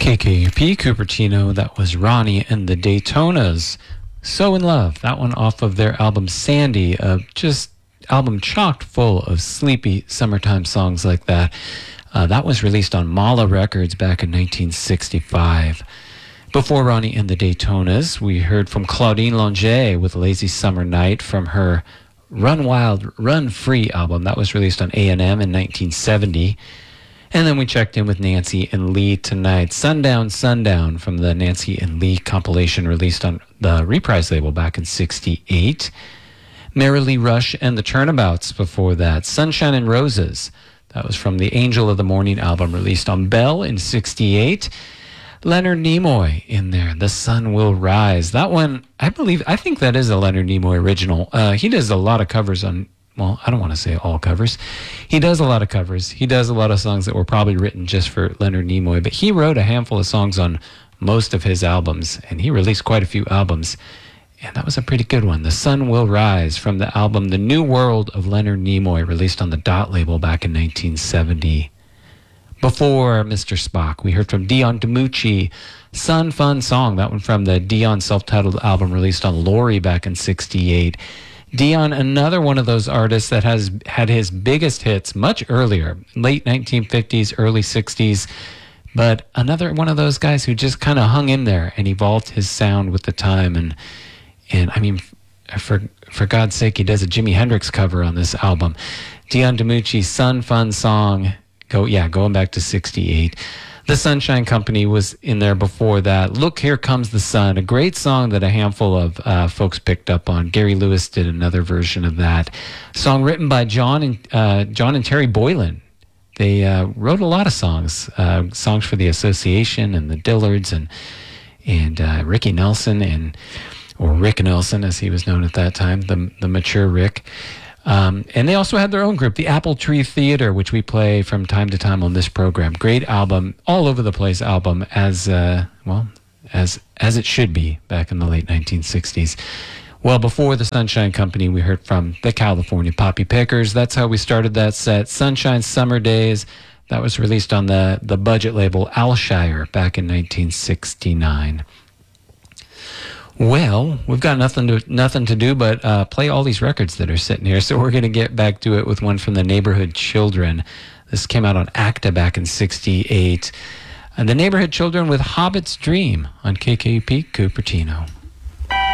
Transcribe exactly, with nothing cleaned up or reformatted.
K K U P, Cupertino. That was Ronnie and the Daytonas. So in Love, that one off of their album Sandy, a just album chocked full of sleepy summertime songs like that. Uh, that was released on Mala Records back in nineteen sixty-five. Before Ronnie and the Daytonas, we heard from Claudine Longet with Lazy Summer Night from her Run Wild, Run Free album. That was released on A and M in nineteen seventy. And then we checked in with Nancy and Lee tonight. Sundown, Sundown from the Nancy and Lee compilation released on the Reprise label back in sixty-eight. Merrily Rush and the Turnabouts before that. Sunshine and Roses. That was from the Angel of the Morning album released on Bell in sixty-eight. Leonard Nimoy in there. The Sun Will Rise. That one, I believe, I think that is a Leonard Nimoy original. Uh, he does a lot of covers on, well, I don't want to say all covers. He does a lot of covers. He does a lot of songs that were probably written just for Leonard Nimoy, but he wrote a handful of songs on most of his albums, and he released quite a few albums, and that was a pretty good one. The Sun Will Rise from the album The New World of Leonard Nimoy, released on the Dot label back in nineteen seventy. Before Mister Spock, we heard from Dion DiMucci, Sun Fun Song, that one from the Dion self-titled album released on Lori back in sixty-eight. Dion, another one of those artists that has had his biggest hits much earlier, late nineteen fifties, early sixties, but another one of those guys who just kind of hung in there and evolved his sound with the time. And, and I mean, for, for God's sake, he does a Jimi Hendrix cover on this album. Dion DiMucci, Sun Fun Song, go yeah, going back to sixty-eight. The Sunshine Company was in there before that. Look, Here Comes the Sun, a great song that a handful of uh, folks picked up on. Gary Lewis did another version of that. Song written by John and uh, John and Terry Boylan. They uh, wrote a lot of songs, uh, songs for the Association and the Dillards and and uh, Ricky Nelson and or Rick Nelson, as he was known at that time, the the mature Rick. Um, and they also had their own group, the Apple Tree Theater, which we play from time to time on this program. Great album, all over the place album, as uh, well as as it should be back in the late nineteen sixties. Well, before the Sunshine Company, we heard from the California Poppy Pickers. That's how we started that set. Sunshine Summer Days. That was released on the the budget label Alshire back in nineteen sixty-nine. Well, we've got nothing to nothing to do but uh, play all these records that are sitting here, so we're going to get back to it with one from the Neighborhood Children. This came out on Acta back in sixty-eight. And the Neighborhood Children with Hobbit's Dream on K K U P Cupertino.